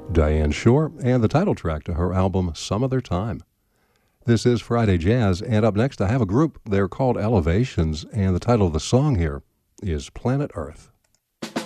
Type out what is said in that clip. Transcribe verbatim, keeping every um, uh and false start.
Diane Shore, and the title track to her album Some Other Time. This is Friday Jazz, and up next I have a group. They're called Elevations, and the title of the song here is Planet Earth.